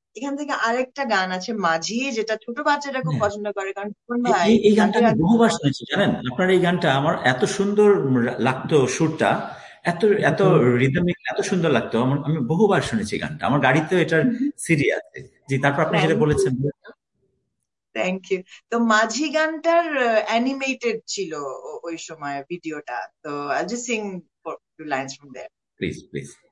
এখান থেকে আরেকটা গান আছে মাঝি, যেটা ছোট বাচ্চারা খুব হ্যাঁ, পছন্দ করে, কারণ সুমন এই ভাই এই এই গানটা গানটা আমি বহুবার শুনেছি জানেন। আপনার এই গানটা আমার এত সুন্দর লাগতো, সুরটা এত এত রিদমিক, এত সুন্দর লাগতো আমার। আমি বহুবার শুনেছি গানটা, আমার গাড়িতে এটার সিডি আছে। জি, তারপর আপনি যেটা থ্যাংক ইউ, বলেছেন। Thank you. তো মাঝি গানটার অ্যানিমেটেড ছিল ওই সময় ভিডিওটা। তো I just Singh two lines from there. Please please.